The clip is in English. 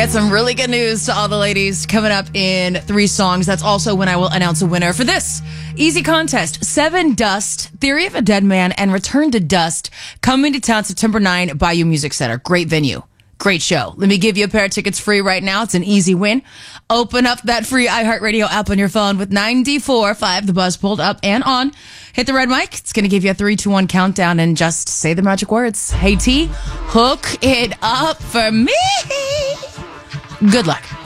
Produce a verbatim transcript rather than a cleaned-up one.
got some really good news to all the ladies coming up in three songs. That's also when I will announce a winner for this easy contest. Seven Dust, Theory of a Dead Man, and Return to Dust coming to town September ninth, Bayou Music Center. Great venue. Great show. Let me give you a pair of tickets free right now. It's an easy win. Open up that free iHeartRadio app on your phone with ninety-four point five The Buzz pulled up and on. Hit the red mic. It's going to give you a three, two, one countdown and just say the magic words. Hey, T, hook it up for me. Good luck.